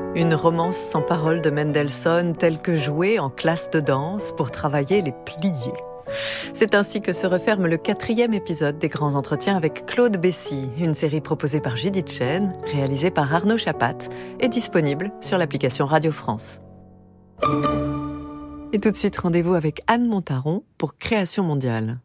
Une romance sans parole de Mendelssohn telle que jouée en classe de danse pour travailler les pliés. C'est ainsi que se referme le 4e épisode des Grands Entretiens avec Claude Bessy, une série proposée par Judith Chen, réalisée par Arnaud Chapat et disponible sur l'application Radio France. Et tout de suite, rendez-vous avec Anne Montaron pour Création mondiale.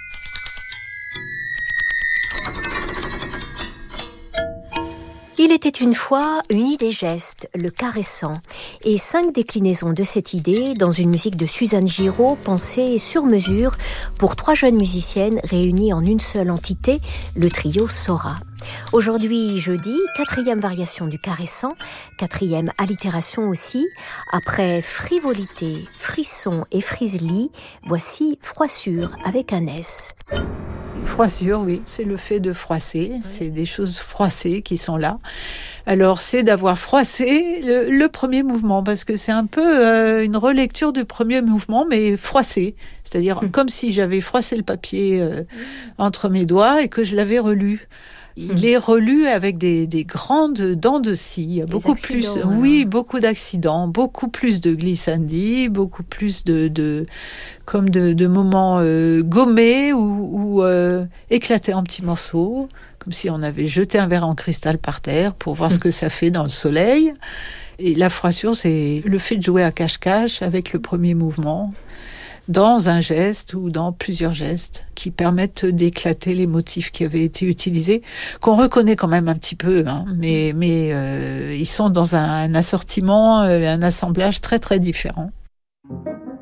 Il était une fois une idée geste, le caressant, et 5 déclinaisons de cette idée dans une musique de Suzanne Giraud pensée sur mesure pour 3 jeunes musiciennes réunies en une seule entité, le trio Sora. Aujourd'hui, jeudi, 4e variation du caressant, 4e allitération aussi. Après frivolité, frisson et friselis, voici froissure avec un S. Froissure, oui, c'est le fait de froisser, c'est des choses froissées qui sont là. Alors, c'est d'avoir froissé le premier mouvement, parce que c'est un peu une relecture du premier mouvement, mais froissé. C'est-à-dire comme si j'avais froissé le papier entre mes doigts et que je l'avais relu. Il est relu avec des grandes dents de scie. Il y a beaucoup plus, beaucoup d'accidents, beaucoup plus de glissandi, beaucoup plus de moments gommés ou éclatés en petits morceaux, comme si on avait jeté un verre en cristal par terre pour voir ce que ça fait dans le soleil. Et la froissure, c'est le fait de jouer à cache-cache avec le premier mouvement, dans un geste ou dans plusieurs gestes qui permettent d'éclater les motifs qui avaient été utilisés, qu'on reconnaît quand même un petit peu, mais ils sont dans un assortiment, un assemblage très très différent.